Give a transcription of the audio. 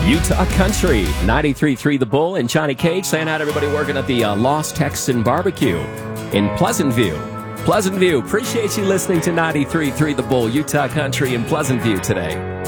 Utah Country, 93.3 The Bull, and Johnny Cage saying hi to everybody working at the Lost Texan Barbecue in Pleasant View. Pleasant View, appreciate you listening to 93.3 The Bull, Utah Country in Pleasant View today.